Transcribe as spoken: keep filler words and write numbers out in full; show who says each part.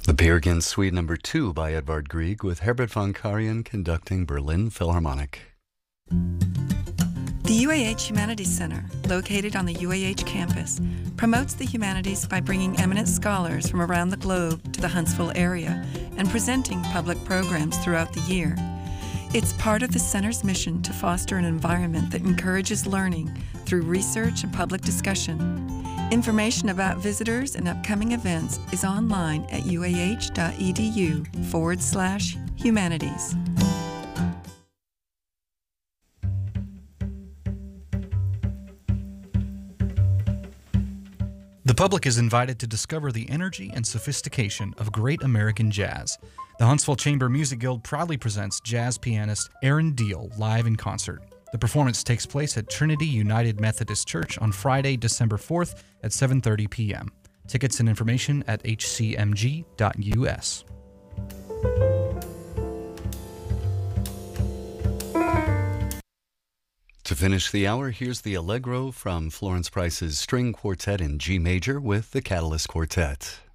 Speaker 1: The Peer Gynt Suite Number two by Edvard Grieg with Herbert von Karajan conducting Berlin Philharmonic.
Speaker 2: The U A H Humanities Center, located on the U A H campus, promotes the humanities by bringing eminent scholars from around the globe to the Huntsville area and presenting public programs throughout the year. It's part of the center's mission to foster an environment that encourages learning through research and public discussion. Information about visitors and upcoming events is online at uah.edu forward slash humanities.
Speaker 3: The public is invited to discover the energy and sophistication of great American jazz. The Huntsville Chamber Music Guild proudly presents jazz pianist Aaron Deal live in concert. The performance takes place at Trinity United Methodist Church on Friday, December fourth at seven thirty p m Tickets and information at h c m g dot u s.
Speaker 1: To finish the hour, here's the Allegro from Florence Price's String Quartet in G major with the Catalyst Quartet.